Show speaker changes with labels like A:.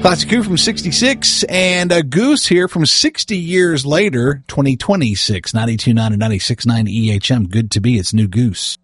A: Classic Coup from 66 and a Goose here from 60 years later, 2026, 92.9 and 96.9 EHM. Good to be. It's New Goose.